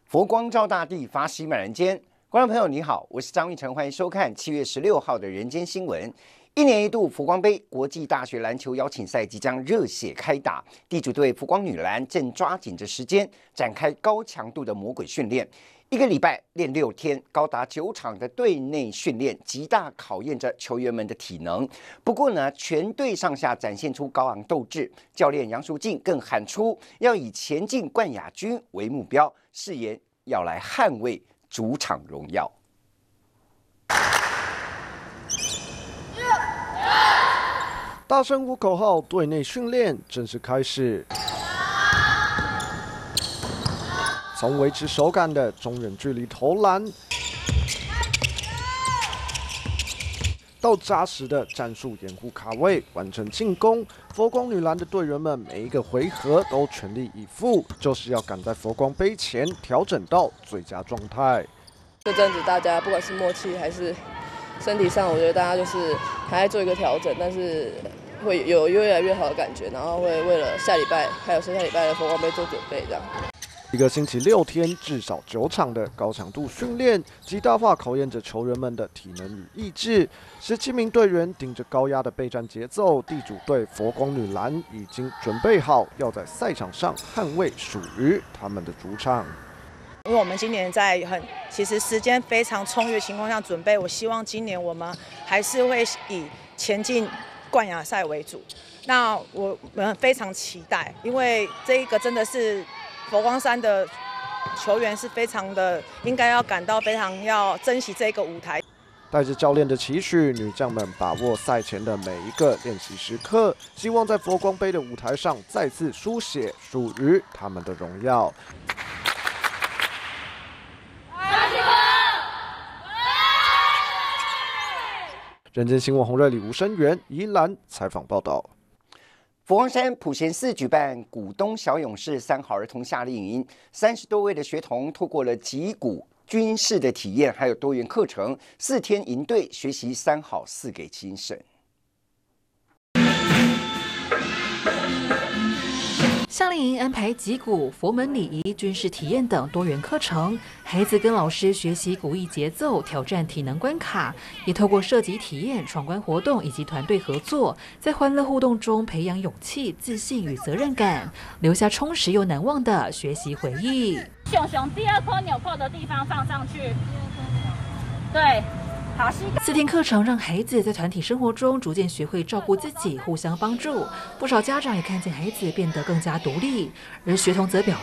佛光照大地，法喜满人间。观众朋友你好，我是张玉成，欢迎收看7月16号的人间新闻。1年1度佛光杯国际大学篮球邀请赛即将热血开打，地主队佛光女篮正抓紧着时间展开高强度的魔鬼训练。1个礼拜练6天，高达9场的队内训练，极大考验着球员们的体能。不过呢，全队上下展现出高昂斗志，教练杨淑静更喊出要以前进冠亚军为目标，誓言要来捍卫主场荣耀。 大声呼口号，队内训练正式开始。从维持手感的中远距离投篮，到扎实的战术掩护卡位，完成进攻。佛光女篮的队员们每一个回合都全力以赴，就是要赶在佛光杯前调整到最佳状态。 这阵子大家不管是默契还是身体上，我觉得大家就是还在做一个调整，但是会有越来越好的感觉，然后会为了下礼拜还有下礼拜的佛光杯做准备，这样。 1个星期6天，至少9场的高强度训练，极大化考验着球员们的体能与意志。17名队员顶着高压的备战节奏，地主队佛光女篮已经准备好，要在赛场上捍卫属于他们的主场。 因为我们今年在其实时间非常充裕的情况下准备，我希望今年我们还是会以前进冠亚赛为主。那我们非常期待，因为这一个真的是佛光山的球员是非常的应该要感到非常要珍惜这个舞台。 带着教练的期许，女将们把握赛前的每一个练习时刻，希望在佛光杯的舞台上再次书写属于他们的荣耀。人间新闻洪瑞里、吴声源、宜兰采访报道。 佛光山普贤寺举办股东小勇士3好儿童夏令营，30多位的学童透过了击鼓、军事的体验，还有多元课程，4天营队学习3好4给精神。 夏令营安排击鼓、佛门礼仪、军事体验等多元课程，孩子跟老师学习鼓艺节奏，挑战体能关卡，也透过射击体验、闯关活动以及团队合作，在欢乐互动中培养勇气、自信与责任感，留下充实又难忘的学习回忆。 熊熊第2颗纽扣的地方放上去，对。 4天课程让孩子在团体生活中逐渐学会照顾自己，互相帮助。不少家长也看见孩子变得更加独立，而学童则表